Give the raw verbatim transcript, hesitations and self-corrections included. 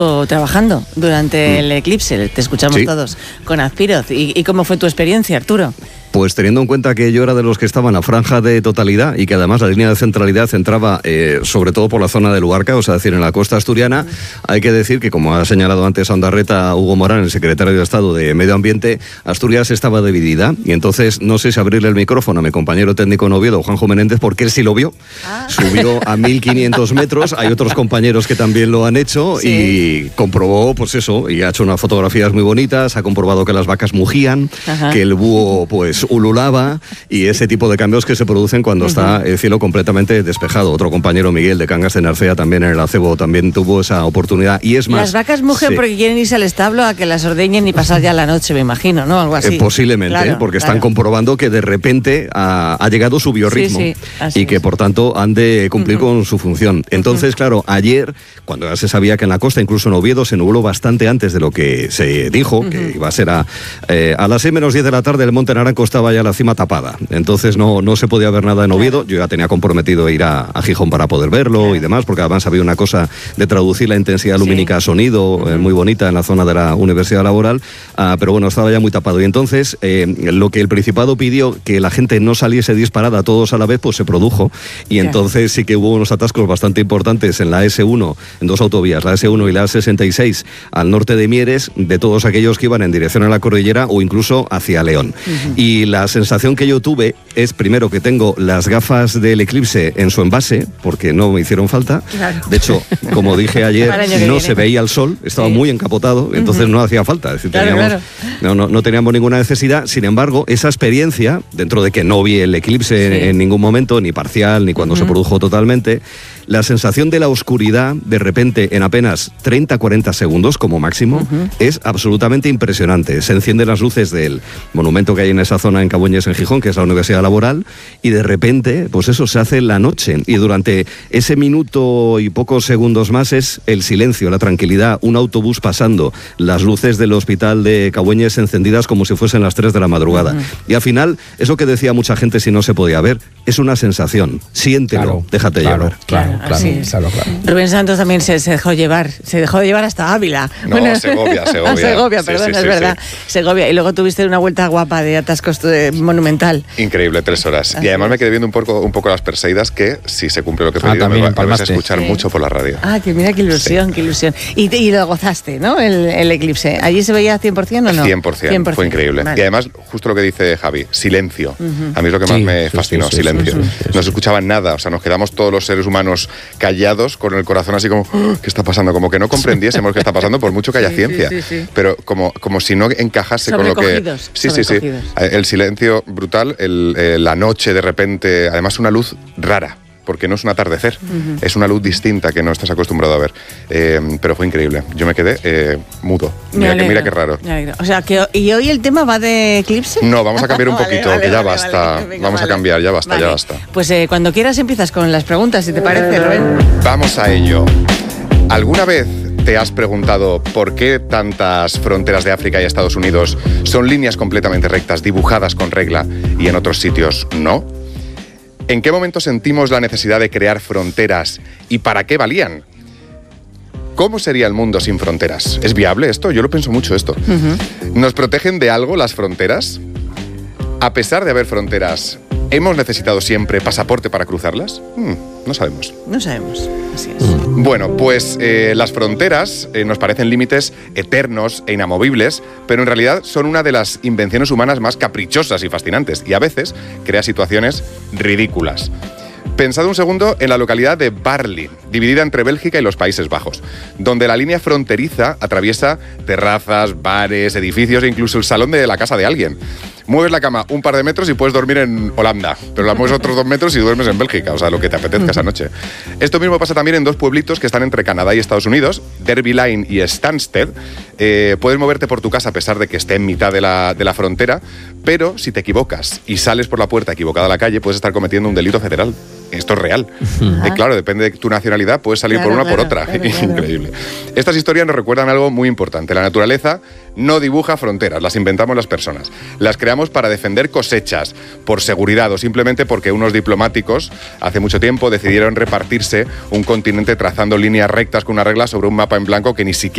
O trabajando durante mm. el eclipse, te escuchamos sí. todos con Azpiroz. ¿Y, ¿Y cómo fue tu experiencia, Arturo? Pues teniendo en cuenta que yo era de los que estaban a franja de totalidad y que además la línea de centralidad entraba eh, sobre todo por la zona de Luarca, o sea, es decir, en la costa asturiana, hay que decir que, como ha señalado antes Ondarreta Hugo Morán, el secretario de Estado de Medio Ambiente, Asturias estaba dividida y entonces no sé si abrirle el micrófono a mi compañero técnico en Oviedo, Juanjo Menéndez, porque él sí lo vio, ah. subió a mil quinientos metros, hay otros compañeros que también lo han hecho sí. y comprobó, pues eso, y ha hecho unas fotografías muy bonitas, ha comprobado que las vacas mugían, Ajá. que el búho, pues, ululaba y ese tipo de cambios que se producen cuando uh-huh. está el cielo completamente despejado. Otro compañero, Miguel, de Cangas de Narcea, también en el acebo, también tuvo esa oportunidad. Y es más... Las vacas mugen sí. porque quieren irse al establo a que las ordeñen y pasar ya la noche, me imagino, ¿no? Algo así. Eh, posiblemente, claro, porque claro. están comprobando que de repente ha, ha llegado su biorritmo sí, sí, y que es. por tanto han de cumplir uh-huh. con su función. Entonces, uh-huh. claro, ayer, cuando ya se sabía que en la costa, incluso en Oviedo, se nubló bastante antes de lo que se dijo, uh-huh. que iba a ser a, eh, a las seis menos diez de la tarde, el Monte Naranco estaba ya la cima tapada. Entonces no, no se podía ver nada en Oviedo. Yo ya tenía comprometido ir a, a Gijón para poder verlo claro. y demás, porque además había una cosa de traducir la intensidad lumínica sí. a sonido, uh-huh. eh, muy bonita en la zona de la Universidad Laboral, uh, pero bueno, estaba ya muy tapado. Y entonces eh, lo que el Principado pidió, que la gente no saliese disparada todos a la vez, pues se produjo. Y yeah. entonces sí que hubo unos atascos bastante importantes en la ese uno, en dos autovías, la ese uno y la sesenta y seis, al norte de Mieres, de todos aquellos que iban en dirección a la cordillera o incluso hacia León. Uh-huh. Y la sensación que yo tuve es, primero, que tengo las gafas del eclipse en su envase, porque no me hicieron falta. Claro. De hecho, como dije ayer, no viene. se veía el sol, estaba sí. muy encapotado, entonces uh-huh. no hacía falta. Es decir, claro, teníamos, claro. No, no, no teníamos ninguna necesidad. Sin embargo, esa experiencia, dentro de que no vi el eclipse sí. en, en ningún momento, ni parcial, ni cuando uh-huh. se produjo totalmente, la sensación de la oscuridad, de repente, en apenas treinta a cuarenta segundos como máximo, uh-huh. es absolutamente impresionante. Se encienden las luces del monumento que hay en esa zona en Cabueñes, en Gijón, que es la Universidad Laboral, y de repente, pues eso, se hace la noche. Y durante ese minuto y pocos segundos más es el silencio, la tranquilidad, un autobús pasando, las luces del hospital de Cabueñes encendidas como si fuesen las tres de la madrugada. Uh-huh. Y al final, eso que decía mucha gente si no se podía ver, es una sensación. Siéntelo, claro, déjate claro, llevar. Claro, claro, claro, claro, claro. Rubén Santos también se, se dejó llevar, se dejó llevar hasta Ávila. No, bueno, Segovia, Segovia. Ah, Segovia, sí, perdón, sí, es sí, verdad. Sí. Segovia. Y luego tuviste una vuelta guapa de atascos de monumental. Increíble, tres horas. Así y además es. me quedé viendo un poco, un poco las Perseidas, que si se cumple lo que he pedido, ah, me vas a escuchar sí. mucho por la radio. Ah, que mira qué ilusión, sí. qué ilusión. Y, te, y lo gozaste, ¿no? El, el eclipse. ¿Allí se veía cien por ciento o no? cien por ciento, cien por ciento. Fue increíble. Vale. Y además, justo lo que dice Javi, silencio. Uh-huh. A mí es lo que más sí, me fascinó, sí, sí, silencio. Sí, sí, sí, no se escuchaba nada, o sea, nos quedamos todos los seres humanos callados, con el corazón así como, oh, ¿qué está pasando? Como que no comprendiésemos qué está pasando, por mucho que haya sí, ciencia. Sí, sí, sí. Pero como, como si no encajase con lo que... Sí, sí, sí. El silencio brutal, el, eh, la noche de repente, además una luz rara, porque no es un atardecer, uh-huh. es una luz distinta que no estás acostumbrado a ver. Eh, pero fue increíble. Yo me quedé eh, mudo. Mira, que, mira qué raro. O sea, que ¿y hoy el tema va de eclipse? No, vamos a cambiar un poquito, vale, vale, que ya vale, basta. Vale, venga, vamos vale. a cambiar, ya basta, vale. ya basta. Pues eh, cuando quieras empiezas con las preguntas, si te parece, Rubén. Vamos a ello. ¿Alguna vez te has preguntado por qué tantas fronteras de África y Estados Unidos son líneas completamente rectas, dibujadas con regla, y en otros sitios no? ¿En qué momento sentimos la necesidad de crear fronteras y para qué valían? ¿Cómo sería el mundo sin fronteras? ¿Es viable esto? Yo lo pienso mucho esto. Uh-huh. ¿Nos protegen de algo las fronteras? A pesar de haber fronteras, ¿hemos necesitado siempre pasaporte para cruzarlas? Hmm, no sabemos. No sabemos, así es. Bueno, pues eh, las fronteras eh, nos parecen límites eternos e inamovibles, pero en realidad son una de las invenciones humanas más caprichosas y fascinantes, y a veces crea situaciones ridículas. Pensad un segundo en la localidad de Barli, dividida entre Bélgica y los Países Bajos, donde la línea fronteriza atraviesa terrazas, bares, edificios e incluso el salón de la casa de alguien. Mueves la cama un par de metros y puedes dormir en Holanda, pero la mueves otros dos metros y duermes en Bélgica, o sea, lo que te apetezca esa noche. Esto mismo pasa también en dos pueblitos que están entre Canadá y Estados Unidos, Derby Line y Stansted. Eh, puedes moverte por tu casa a pesar de que esté en mitad de la, de la frontera, pero si te equivocas y sales por la puerta equivocada a la calle, puedes estar cometiendo un delito federal. Esto es real. Uh-huh. Eh, claro, depende de tu nacionalidad, puedes salir claro, por una claro, por otra. Claro, claro. Increíble. Estas historias nos recuerdan algo muy importante. La naturaleza no dibuja fronteras, las inventamos las personas. Las creamos para defender cosechas, por seguridad o simplemente porque unos diplomáticos hace mucho tiempo decidieron repartirse un continente trazando líneas rectas con una regla sobre un mapa en blanco que ni siquiera